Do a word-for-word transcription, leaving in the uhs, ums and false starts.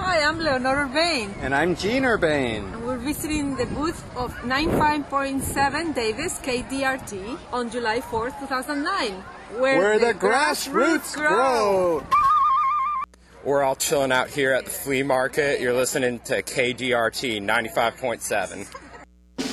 Hi, I'm Leonor Urbane. And I'm Gene Urbane. And we're visiting the booth of ninety-five point seven Davis K D R T on July fourth, two thousand nine. Where, where the, the grassroots grassroots grow. grow. We're all chilling out here at the flea market. You're listening to K D R T ninety-five point seven.